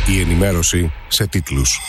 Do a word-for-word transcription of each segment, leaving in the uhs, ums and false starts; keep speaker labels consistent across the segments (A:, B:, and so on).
A: Η ενημέρωση σε τίτλους.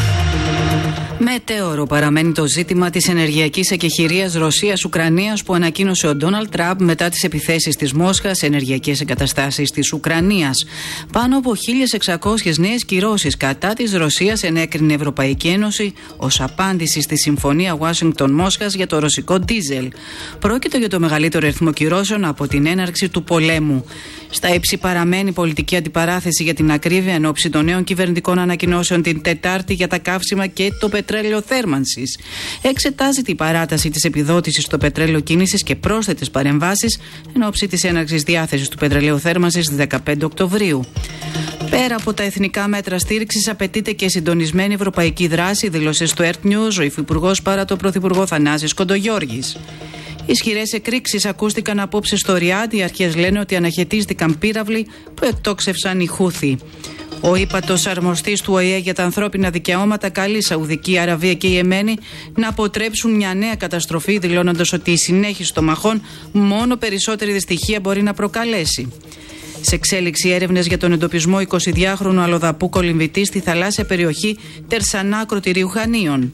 B: Μετέωρο παραμένει το ζήτημα της ενεργειακής εκεχηρίας Ρωσίας-Ουκρανίας που ανακοίνωσε ο Ντόναλντ Τραμπ μετά τις επιθέσεις της Μόσχας σε ενεργειακές εγκαταστάσεις της Ουκρανίας. Πάνω από χίλιες εξακόσιες νέες κυρώσεις κατά της Ρωσίας ενέκρινε η Ευρωπαϊκή Ένωση ως απάντηση στη συμφωνία Ουάσιγκτον-Μόσχας για το ρωσικό ντίζελ. Πρόκειται για το μεγαλύτερο αριθμό κυρώσεων από την έναρξη του πολέμου. Στα ύψη παραμένει πολιτική αντιπαράθεση για την ακρίβεια εν ώψη των νέων κυβερνητικών ανακοινώσεων την Τετάρτη για τα καύσιμα και το πετρέλαιο θέρμανσης. Εξετάζεται η παράταση της επιδότησης στο πετρέλαιο κίνησης και πρόσθετες παρεμβάσεις εν ώψη της έναρξης διάθεσης του πετρελαίου θέρμανσης στις δεκαπέντε Οκτωβρίου. Πέρα από τα εθνικά μέτρα στήριξης, απαιτείται και συντονισμένη ευρωπαϊκή δράση, δήλωσε στο Earth News ο υφυπουργός παρά τον πρωθυπουργό Θανάσης Κοντογιώργης. Ισχυρές εκρήξεις ακούστηκαν απόψε στο Ριάντ. Οι αρχές λένε ότι αναχαιτίστηκαν πύραυλοι που εκτόξευσαν οι Χούθι. Ο ύπατος αρμοστής του Ο Ε Ε για τα ανθρώπινα δικαιώματα καλεί Σαουδική Αραβία και η Ιεμένη να αποτρέψουν μια νέα καταστροφή, δηλώνοντας ότι η συνέχιση των μαχών μόνο περισσότερη δυστυχία μπορεί να προκαλέσει. Σε εξέλιξη έρευνες για τον εντοπισμό εικοσιδυάχρονου αλλοδαπού κολυμβητή στη θαλάσσια περιοχή Τερσανά Κροτηρίου Χανίων.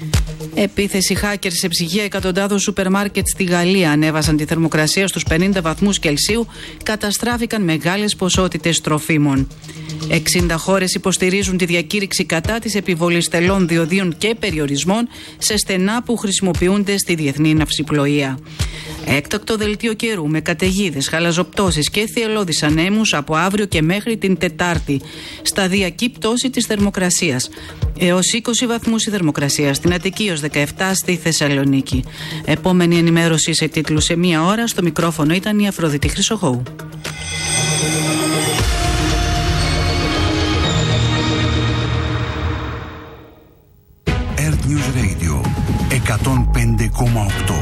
B: Επίθεση hackers σε ψυγεία εκατοντάδων σούπερ μάρκετ στη Γαλλία ανέβασαν τη θερμοκρασία στους πενήντα βαθμούς Κελσίου, καταστράφηκαν μεγάλες ποσότητες τροφίμων. εξήντα χώρες υποστηρίζουν τη διακήρυξη κατά της επιβολής τελών, διοδίων και περιορισμών σε στενά που χρησιμοποιούνται στη διεθνή ναυσιπλοεία. Έκτακτο δελτίο καιρού με καταιγίδες, χαλαζοπτώσεις και θυελλώδεις ανέμους από αύριο και μέχρι την Τετάρτη. Σταδιακή πτώση της θερμοκρασίας. Έως είκοσι βαθμούς η θερμοκρασία στην Αττική, έως δεκαεπτά στη Θεσσαλονίκη. Επόμενη ενημέρωση σε τίτλους σε μία ώρα. Στο μικρόφωνο ήταν η Αφροδίτη Χρυσοχώου.
C: Earth News Radio εκατόν πέντε κόμμα οκτώ.